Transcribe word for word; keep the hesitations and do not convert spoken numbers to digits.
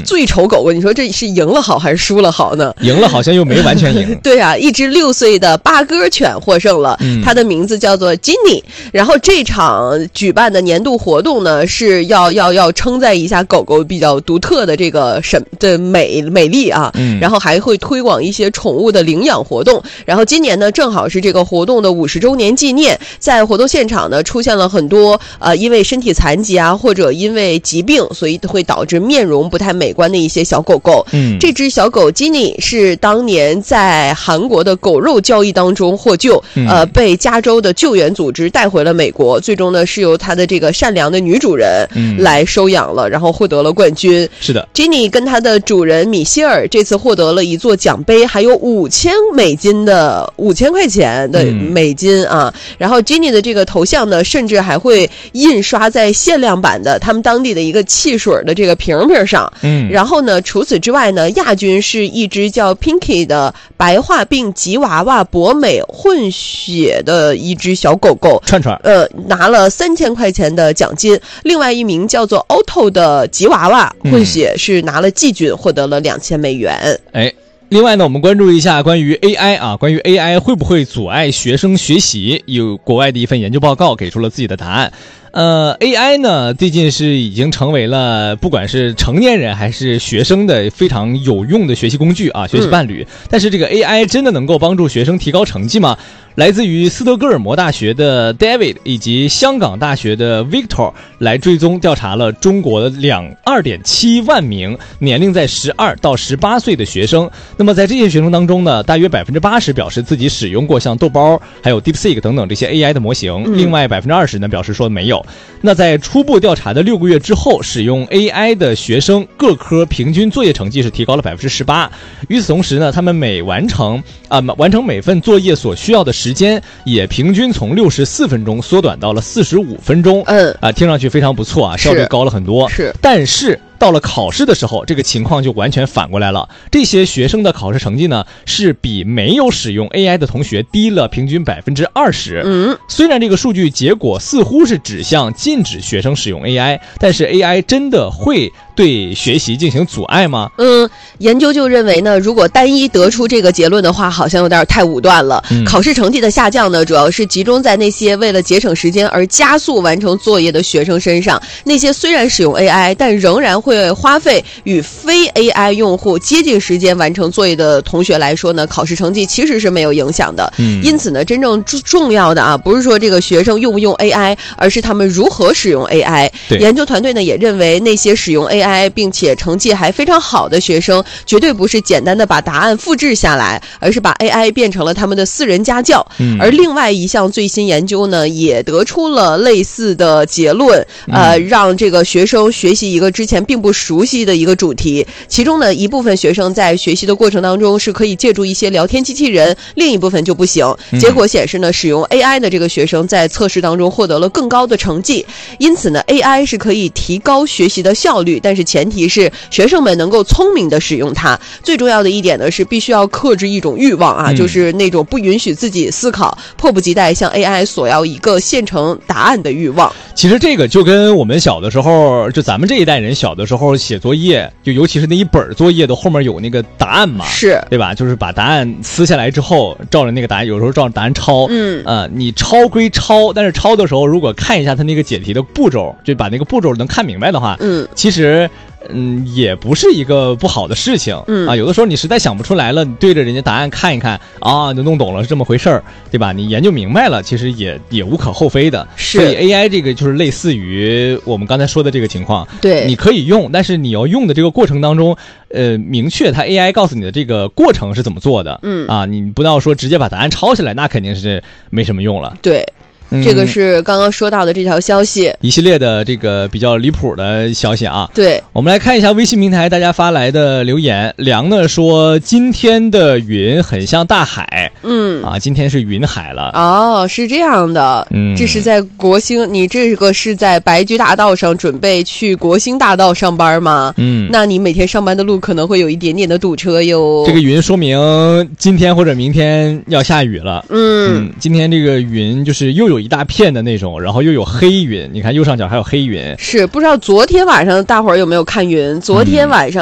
最丑狗狗，你说这是赢了好还是输了好呢？ 赢了好像又没完全赢。 对啊，一只六岁的八哥犬获胜了，嗯、它的名字叫做 Ginny。然后这场举办的年度活动呢，是要要要称赞一下狗狗比较独特的这个审的美美丽啊，嗯、然后还会推广一些宠物的领养活动。然后今年呢，正好是这个活动的五十周年纪念，在活动现场呢，出现了很多呃因为身体残疾啊，或者因为疾病，所以会导致面容不太美观的一些小狗狗。嗯，这只小狗 Ginny 是当年在韩国的狗肉交易当中获救，嗯、呃，被加州的救援组织带回了美国，最终呢是由他的这个善良的女主人来收养了，嗯、然后获得了冠军。 是的 ，Ginny 跟他的主人米歇尔这次获得了一座奖杯，还有五千美金的五千块钱的美金啊。嗯、然后 Ginny 的这个头像呢，甚至还会印刷在限量版的他们当地的一个汽水的这个瓶瓶上。嗯，然后呢，除此之外呢，亚军是一只叫 Pinky 的白化病吉娃娃博美混血的一只小狗狗， 串串， 呃，拿了三千块钱的奖金。另外一名叫做 Otto 的吉娃娃混血是拿了季军，获得了两千美元。 哎。另外呢，我们关注一下关于 A I 啊，关于 A I 会不会阻碍学生学习？有国外的一份研究报告给出了自己的答案。呃 ，A I 呢，最近是已经成为了不管是成年人还是学生的非常有用的学习工具啊，学习伴侣。嗯、但是这个 A I 真的能够帮助学生提高成绩吗？来自于斯德哥尔摩大学的 David 以及香港大学的 Victor 来追踪调查了中国的两二点七万名年龄在十二到十八岁的学生。那么在这些学生当中呢，大约百分之八十表示自己使用过像豆包、还有 DeepSeek 等等这些 A I 的模型，嗯、另外百分之二十呢表示说没有。那在初步调查的六个月之后，使用 A I 的学生各科平均作业成绩是提高了百分之十八。与此同时呢，他们每完成啊、呃、完成每份作业所需要的时间也平均从六十四分钟缩短到了四十五分钟。嗯啊、呃，听上去非常不错啊，效率高了很多。 是， 但是到了考试的时候，这个情况就完全反过来了。这些学生的考试成绩呢，是比没有使用 A I 的同学低了平均百分之二十。嗯，虽然这个数据结果似乎是指向禁止学生使用 A I， 但是 A I 真的会对学习进行阻碍吗？ 嗯，研究就认为呢，如果单一得出这个结论的话，好像有点太武断了。嗯、考试成绩的下降呢，主要是集中在那些为了节省时间而加速完成作业的学生身上。那些虽然使用 A I， 但仍然会会花费与非 A I 用户接近时间完成作业的同学来说呢，考试成绩其实是没有影响的。嗯，因此呢，真正重要的啊，不是说这个学生用不用 A I， 而是他们如何使用 A I。研究团队呢也认为，那些使用 A I 并且成绩还非常好的学生，绝对不是简单的把答案复制下来，而是把 A I 变成了他们的私人家教。嗯，而另外一项最新研究呢，也得出了类似的结论，呃，让这个学生学习一个之前并不熟悉的一个主题。其中呢，一部分学生在学习的过程当中是可以借助一些聊天机器人，另一部分就不行。结果显示呢，使用 A I 的这个学生在测试当中获得了更高的成绩。因此呢 ，A I 是可以提高学习的效率，但是前提是学生们能够聪明的使用它。最重要的一点呢，是必须要克制一种欲望啊，嗯、就是那种不允许自己思考、迫不及待向 A I 索要一个现成答案的欲望。 其实这个就跟我们小的时候，就咱们这一代人小的时候写作业，就尤其是那一本作业的后面有那个答案嘛， 是对吧？就是把答案撕下来之后，照着那个答案，有时候照着答案抄。嗯啊、呃，你抄归抄，但是抄的时候如果看一下他那个解题的步骤，就把那个步骤能看明白的话，嗯，其实。嗯，也不是一个不好的事情。嗯啊，有的时候你实在想不出来了，你对着人家答案看一看啊，你就弄懂了是这么回事儿，对吧？你研究明白了，其实也也无可厚非的。 是， 所以 A I 这个就是类似于我们刚才说的这个情况。 对， 你可以用，但是你要用的这个过程当中，呃，明确它 A I 告诉你的这个过程是怎么做的。嗯啊，你不要说直接把答案抄下来，那肯定是没什么用了。 对。这个是刚刚说到的这条消息， 一系列的这个比较离谱的消息啊。 对， 我们来看一下微信平台大家发来的留言。梁呢说今天的云很像大海，嗯啊，今天是云海了。 哦，是这样的，嗯，这是在国兴，你这个是在白居大道上准备去国兴大道上班吗？嗯，那你每天上班的路可能会有一点点的堵车哟。 这个云说明今天或者明天要下雨了。嗯，嗯今天这个云就是又有一大片的那种，然后又有黑云，你看右上角还有黑云。 是，不知道昨天晚上大伙儿有没有看云？昨天晚上